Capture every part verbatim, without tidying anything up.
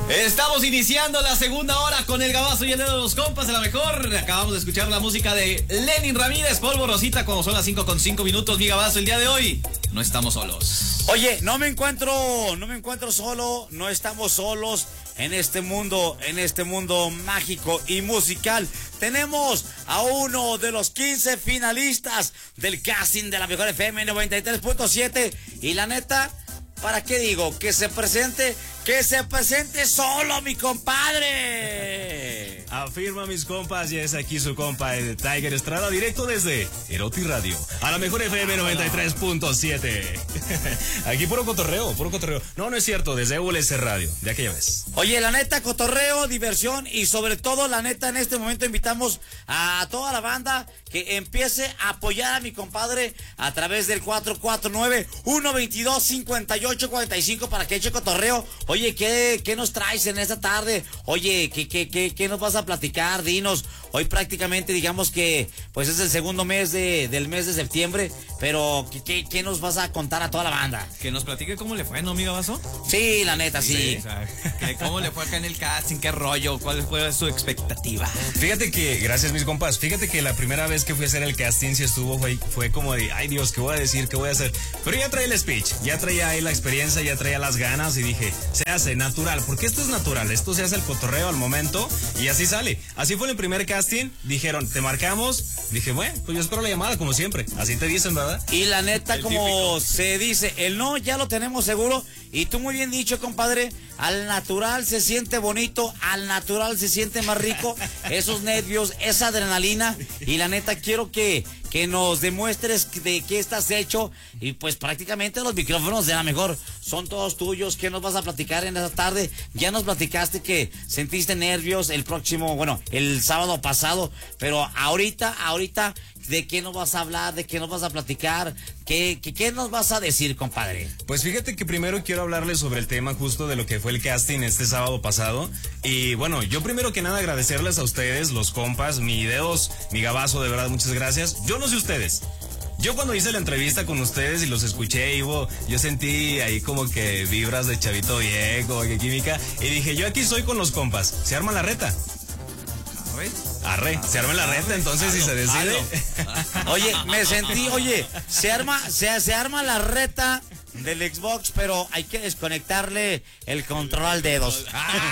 Estamos iniciando la segunda hora con el Gabazo y el dedo de los compas de la mejor. Acabamos de escuchar la música de Lenin Ramírez, Polvo Rosita, como son las cinco con cinco minutos. Mi Gabazo, el día de hoy no estamos solos. Oye, no me encuentro, no me encuentro solo, no estamos solos en este mundo, en este mundo mágico y musical. Tenemos a uno de los quince finalistas del casting de la mejor F M noventa y tres punto siete y la neta, ¿para qué digo? Que se presente, que se presente solo, mi compadre. Afirma, mis compas, y es aquí su compa, el Tiger Estrada, directo desde Eroti Radio, a la mejor F M noventa y tres punto siete. Aquí puro cotorreo, puro cotorreo. No, no es cierto, desde U L S Radio, de aquella vez. Oye, la neta, cotorreo, diversión y sobre todo, la neta, en este momento invitamos a toda la banda que empiece a apoyar a mi compadre a través del cuatro cuatro nueve, uno veintidós, cincuenta y ocho cuarenta y cinco para que eche cotorreo. Oye, ¿qué, qué nos traes en esta tarde? Oye, ¿qué, qué, qué, qué nos vas a platicar? Dinos. Hoy prácticamente digamos que pues es el segundo mes de, del mes de septiembre, pero ¿qué, qué, ¿qué nos vas a contar a toda la banda? Que nos platique cómo le fue, ¿no, mi Gabazo? Sí, la neta, sí. sí o sea, que ¿cómo le fue acá en el casting? ¿Qué rollo? ¿Cuál fue su expectativa? Fíjate que, gracias mis compas, fíjate que la primera vez que fui a hacer el casting si estuvo, fue, fue como de, ay Dios, ¿qué voy a decir? ¿Qué voy a hacer? Pero ya traía el speech, ya traía ahí la experiencia, ya traía las ganas y dije, se hace natural, porque esto es natural, esto se hace el cotorreo al momento y así sale. Así fue en el primer casting, dijeron, te marcamos, dije, bueno, pues yo espero la llamada como siempre, así te dicen, ¿verdad? Y la neta, El como típico. se dice, el no ya lo tenemos seguro. Y tú muy bien dicho, compadre, al natural se siente bonito, al natural se siente más rico, esos nervios, esa adrenalina. Y la neta, quiero que, que nos demuestres de qué estás hecho. Y pues prácticamente los micrófonos de la mejor son todos tuyos. ¿Qué nos vas a platicar en esta tarde? Ya nos platicaste que sentiste nervios el próximo, bueno, el sábado pasado. Pero ahorita, ahorita, ¿de qué nos vas a hablar? ¿De qué nos vas a platicar? ¿Qué, qué, qué nos vas a decir, compadre? Pues fíjate que primero quiero hablarles sobre el tema justo de lo que fue el casting este sábado pasado. Y bueno, yo primero que nada agradecerles a ustedes, los compas, mi dedos, mi Gabazo, de verdad, muchas gracias. Yo no sé ustedes. Yo cuando hice la entrevista con ustedes y los escuché, Ivo, yo sentí ahí como que vibras de chavito viejo, que química. Y dije, yo aquí soy con los compas. ¿Se arma la reta? Arre, se arma la reta, entonces si se decide. Oye, me sentí, oye, se arma, se, se arma la reta del Xbox, pero hay que desconectarle el control al dedos.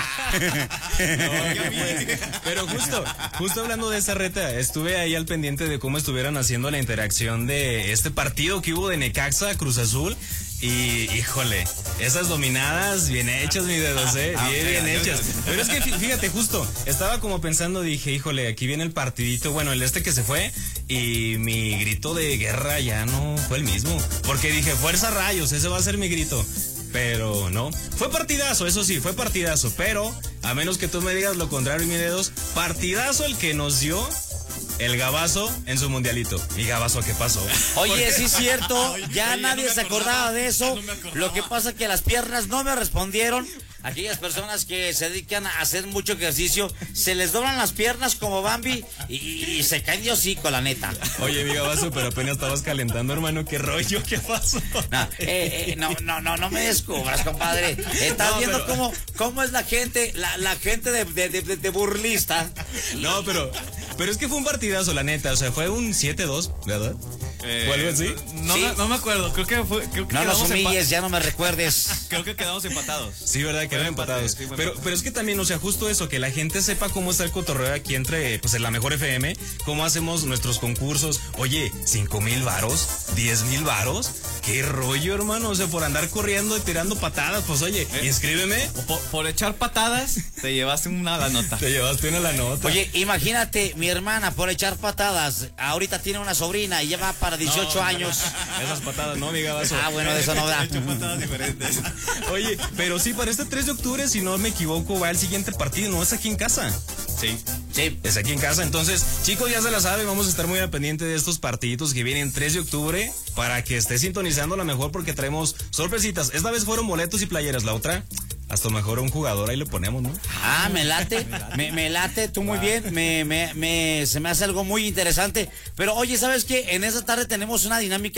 Pero justo, justo hablando de esa reta, estuve ahí al pendiente de cómo estuvieran haciendo la interacción de este partido que hubo de Necaxa, Cruz Azul. Y, híjole, esas dominadas bien hechas, mi dedos, eh, bien, bien hechas. Pero es que fíjate, justo, estaba como pensando, dije, híjole, aquí viene el partidito, bueno, el este que se fue, y mi grito de guerra ya no fue el mismo. Porque dije, fuerza rayos, ese va a ser mi grito. Pero no, fue partidazo, eso sí, fue partidazo, pero a menos que tú me digas lo contrario, mi dedos, partidazo el que nos dio el Gabazo en su mundialito. ¿Y Gabazo qué pasó? Oye, sí es cierto, ya Oye, nadie no me se acordaba acordaba, de eso. no me acordaba. Lo que pasa es que las piernas no me respondieron. Aquellas personas que se dedican a hacer mucho ejercicio, se les doblan las piernas como Bambi y, y se caen de hocico, la neta. Oye, mi Gabazo, pero apenas estabas calentando, hermano. ¿Qué rollo? ¿Qué pasó? No, eh, eh, no, no, no, no me descubras, compadre. Estás No, viendo pero- cómo, cómo es la gente, la, la gente de, de, de, de burlista. No, pero, pero es que fue un partidazo, la neta. O sea, fue un siete dos, ¿verdad? Eh, ¿O algo así? No, Sí. me, no me acuerdo, creo que fue. Creo que No nos quedamos humilles, empa- ya no me recuerdes. Creo que quedamos empatados. Sí, ¿verdad? Quedaron empate, empatados. sí, fue pero, empate. pero es que también, o sea, justo eso, que la gente sepa cómo está el cotorreo aquí entre, pues, en la mejor F M, cómo hacemos nuestros concursos. Oye, cinco mil varos, diez mil varos, qué rollo, hermano. O sea, por andar corriendo y tirando patadas, pues, oye, Eh. inscríbeme. Por, por echar patadas, te llevaste una la nota. Te llevaste una la nota. Oye, imagínate, mi hermana por echar patadas, ahorita tiene una sobrina y ya va para dieciocho No, años. Esas patadas, no, mi Gabazo. Ah, bueno, de eso no da. He hecho patadas diferentes. Oye, pero sí, para este tres de octubre, si no me equivoco, va el siguiente partido, no es aquí en casa. Sí. Sí. Es aquí en casa, entonces, chicos, ya se la saben, vamos a estar muy al pendiente de estos partiditos que vienen tres de octubre para que esté sintonizando la mejor porque traemos sorpresitas. Esta vez fueron boletos y playeras, la otra, hasta mejor un jugador ahí le ponemos, ¿no? Ah, me late, me, me late, tú muy bien, me, me, me, se me hace algo muy interesante. Pero oye, ¿sabes qué? En esta tarde tenemos una dinámica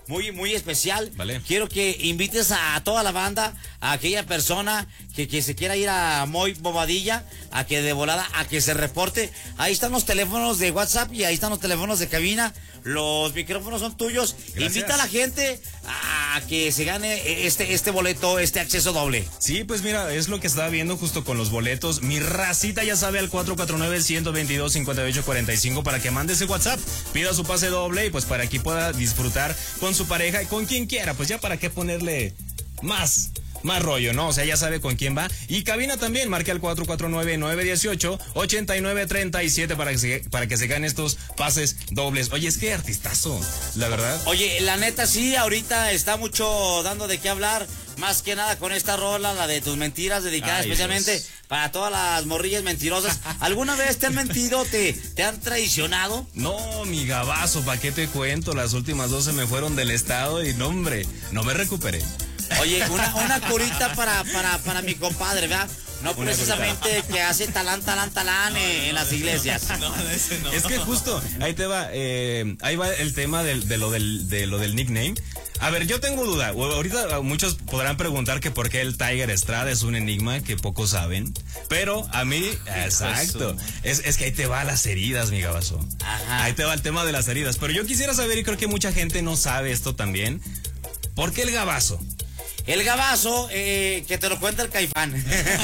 muy, muy especial. Vale. Quiero que invites a, a toda la banda, a aquella persona que, que se quiera ir a Moy Bobadilla, a que de volada, a que se reporte. Ahí están los teléfonos de WhatsApp y ahí están los teléfonos de cabina. Los micrófonos son tuyos. Gracias. Invita a la gente a que se gane este, este boleto, este acceso doble. Sí, pues mira, es lo que estaba viendo justo con los boletos. Mi racita ya sabe al cuatro cuatro nueve, uno dos dos, cinco ocho cuatro cinco para que mande ese WhatsApp, pida su pase doble y pues para que pueda disfrutar con su pareja y con quien quiera. Pues ya para qué ponerle más. Más rollo, ¿no? O sea, ya sabe con quién va. Y cabina también, marque al cuatro cuatro nueve, nueve uno ocho, ocho nueve tres siete para que se, para que se ganen estos pases dobles. Oye, es que artistazo, la verdad. Oye, la neta sí, ahorita está mucho dando de qué hablar. Más que nada con esta rola, la de tus mentiras, dedicada Ay, especialmente Dios. para todas las morrillas mentirosas. ¿Alguna vez te han mentido? ¿Te, te han traicionado? No, mi gabazo, ¿para qué te cuento? Las últimas dos se me fueron del estado y no, hombre, no me recuperé. Oye, una, una curita para, para, para mi compadre, ¿verdad? No Una precisamente que hace talán, talán, talán en, en las iglesias. No, ese no. Es que justo, ahí te va, eh, ahí va el tema del, de, lo del, de lo del nickname. A ver, yo tengo duda. Ahorita muchos podrán preguntar que por qué el Tiger Estrada es un enigma que pocos saben. Pero a mí, exacto. Es, es que ahí te va las heridas, mi gabazo. Ajá. Ahí te va el tema de las heridas. Pero yo quisiera saber, y creo que mucha gente no sabe esto también. ¿Por qué el gabazo? El gabazo, eh, que te lo cuenta el Caifán.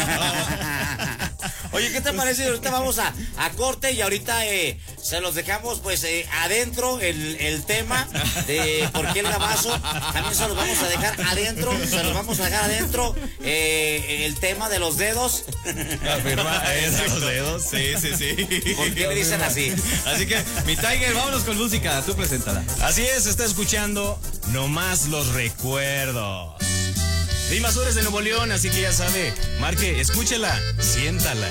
Oye, ¿qué te parece? Ahorita vamos a, a corte y ahorita eh, se los dejamos pues eh, adentro el, el tema de por qué el gabazo. También se los vamos a dejar adentro, se los vamos a dejar adentro eh, el tema de los dedos. Afirma, es de los dedos. Sí, sí, sí. ¿Por qué le dicen así? Así que, mi Tiger, vámonos con música. Tú preséntala. Así es, está escuchando Nomás los Recuerdos. Invasores de Nuevo León, así que ya sabe, marque, escúchela, siéntala.